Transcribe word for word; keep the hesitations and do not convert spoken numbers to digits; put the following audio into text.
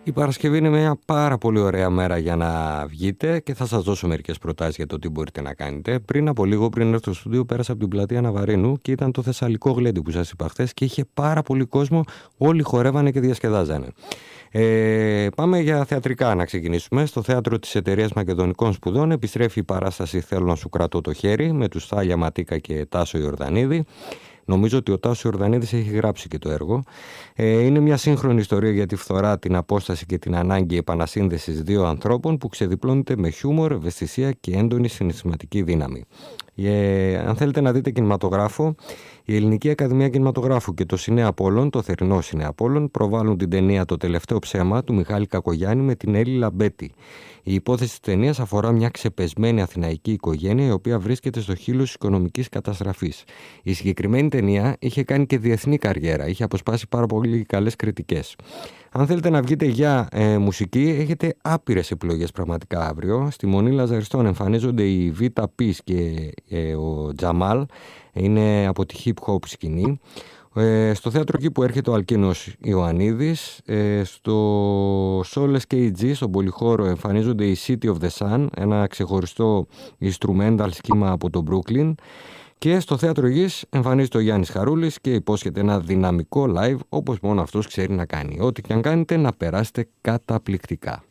Η Παρασκευή είναι μια πάρα πολύ ωραία μέρα για να βγείτε και θα σας δώσω μερικές προτάσεις για το τι μπορείτε να κάνετε. Πριν από λίγο, πριν έρθω στο στούντιο, πέρασα από την πλατεία Ναβαρίνου και ήταν το Θεσσαλικό Γλέντι που σας είπα χθες και είχε πάρα πολύ κόσμο, όλοι χορεύανε και διασκεδάζανε. Ε, πάμε για θεατρικά να ξεκινήσουμε. Στο θέατρο της Εταιρείας Μακεδονικών Σπουδών επιστρέφει η παράσταση «Θέλω να σου κρατώ το χέρι» με τους Θάλια Ματίκα και Τάσο Ιορδανίδη. Νομίζω ότι ο Τάσος Ιορδανίδης έχει γράψει και το έργο. Ε, είναι μια σύγχρονη ιστορία για τη φθορά, την απόσταση και την ανάγκη επανασύνδεσης δύο ανθρώπων που ξεδιπλώνεται με χιούμορ, ευαισθησία και έντονη συναισθηματική δύναμη. Ε, αν θέλετε να δείτε κινηματογράφο, η Ελληνική Ακαδημία Κινηματογράφου και το Σινέ Απόλλων, το θερινό Σινέ Απόλλων, προβάλλουν την ταινία «Το τελευταίο ψέμα» του Μιχάλη Κακογιάννη με την Έλλη Λαμπέτη. Η υπόθεση της ταινίας αφορά μια ξεπεσμένη αθηναϊκή οικογένεια η οποία βρίσκεται στο χείλος της οικονομικής καταστραφής. Η συγκεκριμένη ταινία είχε κάνει και διεθνή καριέρα, είχε αποσπάσει πάρα πολύ καλές κριτικές. Αν θέλετε να βγείτε για ε, μουσική, έχετε άπειρες επιλογές πραγματικά αύριο. Στη Μονή Λαζαριστών εμφανίζονται η Βίτα Πις και ε, ο Τζαμάλ, είναι από τη hip hop σκηνή. Ε, στο θέατρο εκεί που έρχεται ο Αλκίνος Ιωαννίδης, ε, στο Σόλες και η Τζι, στον πολυχώρο, εμφανίζονται η City of the Sun, ένα ξεχωριστό instrumental σχήμα από το Brooklyn. Και στο θέατρο Γης εμφανίζεται ο Γιάννης Χαρούλης και υπόσχεται ένα δυναμικό live όπως μόνο αυτός ξέρει να κάνει. Ό,τι και αν κάνετε, να περάσετε καταπληκτικά.